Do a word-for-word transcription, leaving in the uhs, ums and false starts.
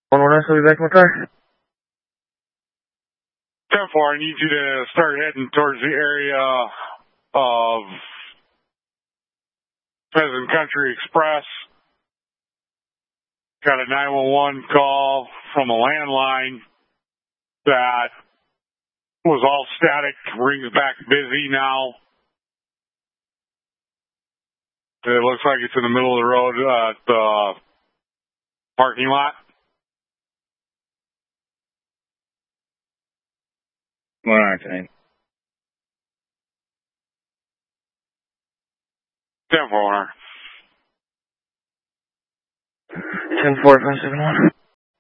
One one, so be back in my car. ten four, I need you to start heading towards the area of Pheasant Country Express. Got a nine one one call from a landline that was all static, rings back busy now. It looks like it's in the middle of the road at the parking lot. One hour tonight. ten four. ten four, five seven one.